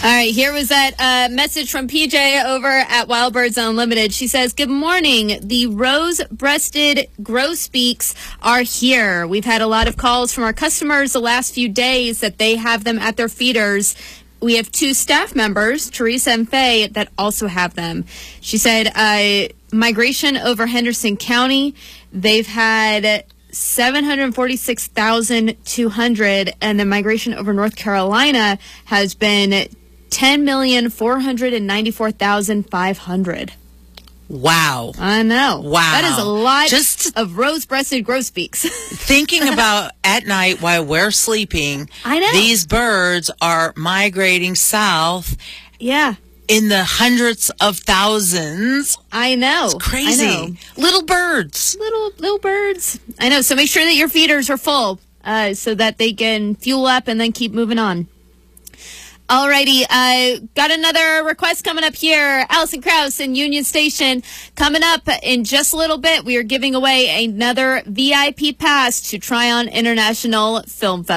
All right, here was that message from PJ over at Wild Birds Unlimited. She says, good morning. The rose-breasted grosbeaks are here. We've had a lot of calls from our customers the last few days that they have them at their feeders. We have 2 staff members, Teresa and Faye, that also have them. She said, migration over Henderson County, they've had 746,200, and the migration over North Carolina has been 10,494,500. Wow. I know. Wow. That is a lot of rose-breasted grosbeaks. Thinking about at night while we're sleeping, I know. These birds are migrating south. Yeah. In the hundreds of thousands. I know. It's crazy. I know. Little birds. Little birds. I know. So make sure that your feeders are full so that they can fuel up and then keep moving on. Alrighty, got another request coming up here. Allison Krauss in Union Station. Coming up in just a little bit, we are giving away another VIP pass to Tryon International Film Festival.